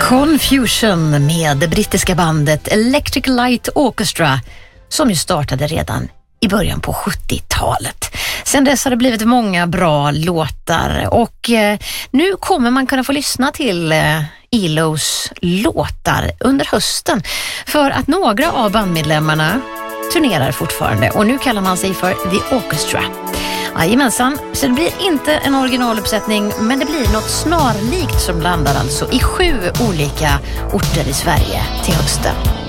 Confusion med det brittiska bandet Electric Light Orchestra som ju startade redan i början på 70-talet. Sen dess har det blivit många bra låtar och nu kommer man kunna få lyssna till ELOs låtar under hösten för att några av bandmedlemmarna turnerar fortfarande och nu kallar man sig för The Orchestra. Jajamensan, så det blir inte en originaluppsättning men det blir något snarlikt som landar alltså i 7 olika orter i Sverige till hösten.